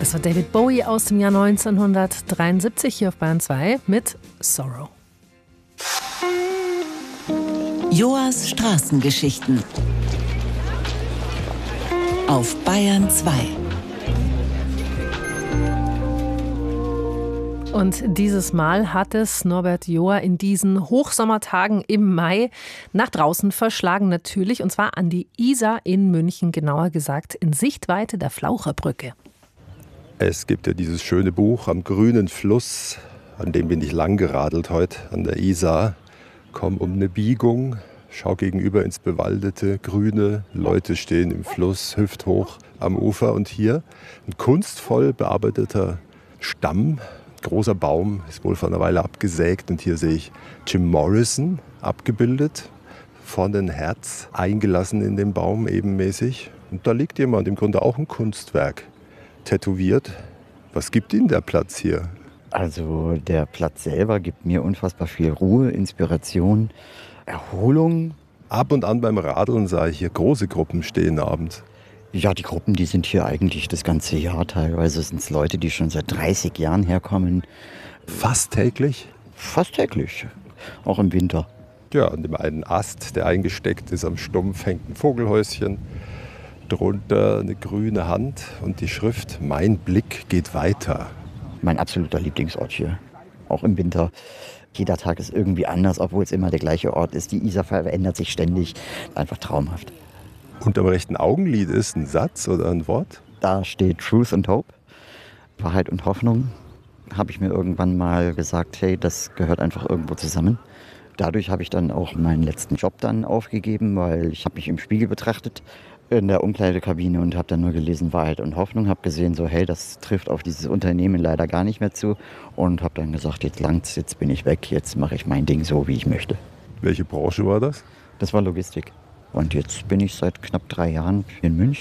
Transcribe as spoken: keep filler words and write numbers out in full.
Das war David Bowie aus dem Jahr neunzehnhundertdreiundsiebzig hier auf Bayern zwei mit Sorrow. Joas Straßengeschichten auf Bayern zwei. Und dieses Mal hat es Norbert Joa in diesen Hochsommertagen im Mai nach draußen verschlagen, natürlich, und zwar an die Isar in München, genauer gesagt in Sichtweite der Flaucherbrücke. Es gibt ja dieses schöne Buch Am grünen Fluss, an dem bin ich lang geradelt heute, an der Isar. Komm um eine Biegung, schau gegenüber ins bewaldete, grüne, Leute stehen im Fluss, hüfthoch am Ufer. Und hier ein kunstvoll bearbeiteter Stamm, großer Baum, ist wohl vor einer Weile abgesägt. Und hier sehe ich Jim Morrison abgebildet, vorne ein Herz eingelassen in den Baum, ebenmäßig. Und da liegt jemand, im Grunde auch ein Kunstwerk, tätowiert. Was gibt Ihnen der Platz hier? Also der Platz selber gibt mir unfassbar viel Ruhe, Inspiration, Erholung. Ab und an beim Radeln sah ich hier große Gruppen stehen abends. Ja, die Gruppen, die sind hier eigentlich das ganze Jahr. Teilweise sind es Leute, die schon seit dreißig Jahren herkommen. Fast täglich? Fast täglich, auch im Winter. Ja, an dem einen Ast, der eingesteckt ist am Stumpf, hängt ein Vogelhäuschen. Drunter eine grüne Hand und die Schrift Mein Blick geht weiter. Mein absoluter Lieblingsort hier, auch im Winter. Jeder Tag ist irgendwie anders, obwohl es immer der gleiche Ort ist. Die Isar verändert sich ständig. Einfach traumhaft. Und am rechten Augenlid ist ein Satz oder ein Wort? Da steht Truth and Hope, Wahrheit und Hoffnung. Habe ich mir irgendwann mal gesagt, hey, das gehört einfach irgendwo zusammen. Dadurch habe ich dann auch meinen letzten Job dann aufgegeben, weil ich habe mich im Spiegel betrachtet in der Umkleidekabine und habe dann nur gelesen Wahrheit und Hoffnung, habe gesehen so, hey, das trifft auf dieses Unternehmen leider gar nicht mehr zu und habe dann gesagt, jetzt langt's, jetzt bin ich weg, jetzt mache ich mein Ding so, wie ich möchte. Welche Branche war das? Das war Logistik und jetzt bin ich seit knapp drei Jahren in München.